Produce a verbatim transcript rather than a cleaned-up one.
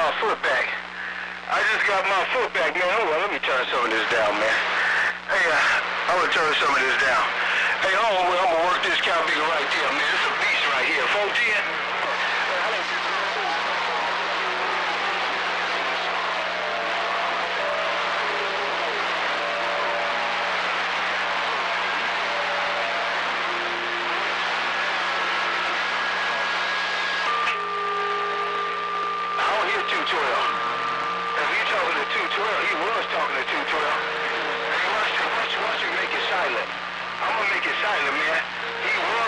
my foot back. I just got my foot back, man. Hold on, let me turn some of this down, man. Hey, uh, I'm gonna turn some of this down. Hey, hold on, I'm gonna work this cow bigger right there, man. It's a beast right here. four ten. two twelve. If you talking to two twelve, he was talking to two twelve. Hey, watch, watch, watch him make it silent. I'm gonna make it silent, man. He was